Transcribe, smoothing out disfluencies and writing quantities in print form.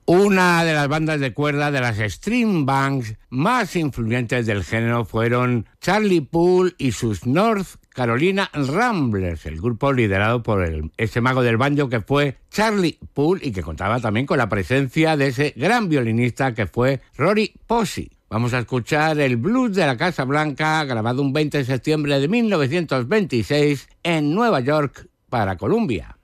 Una de las bandas de cuerda de las string bands más influyentes del género fueron Charlie Poole y sus North Carolina Ramblers, el grupo liderado por ese mago del banjo que fue Charlie Poole y que contaba también con la presencia de ese gran violinista que fue Rory Posey. Vamos a escuchar el blues de la Casa Blanca, grabado un 20 de septiembre de 1926 en Nueva York para Columbia.